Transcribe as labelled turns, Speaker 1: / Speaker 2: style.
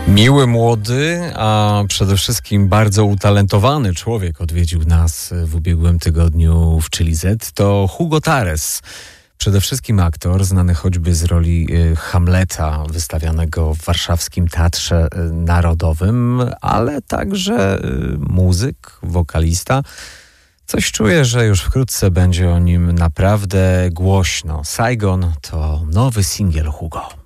Speaker 1: Miły, młody, a przede wszystkim bardzo utalentowany człowiek odwiedził nas w ubiegłym tygodniu w Chili Z. To Hugo Tares. Przede wszystkim aktor, znany choćby z roli Hamleta, wystawianego w warszawskim Teatrze Narodowym, ale także muzyk, wokalista. Coś czuję, że już wkrótce będzie o nim naprawdę głośno. Saigon to nowy singiel Hugo.